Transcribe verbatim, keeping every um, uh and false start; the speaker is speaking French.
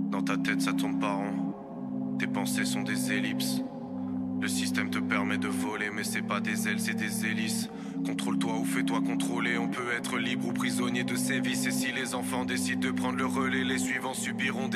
Dans ta tête ça tourne pas rond. Tes pensées sont des ellipses. Le système te permet de voler, mais c'est pas des ailes, c'est des hélices. Contrôle-toi ou fais-toi contrôler. On peut être libre ou prisonnier de ses vices. Et si les enfants décident de prendre le relais, les suivants subiront des